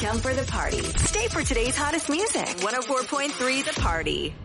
Come for the party. Stay for today's hottest music. 104.3 The Party.